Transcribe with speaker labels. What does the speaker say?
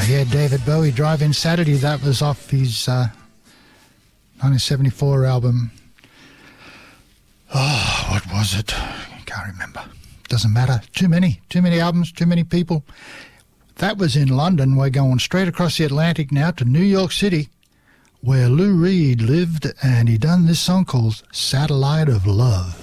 Speaker 1: Yeah, David Bowie, Drive-In Saturday. That was off his 1974 album. Oh, what was it? I can't remember. Doesn't matter. Too many albums, too many people. That was in London. We're going straight across the Atlantic now to New York City, where Lou Reed lived, and he done this song called Satellite of Love.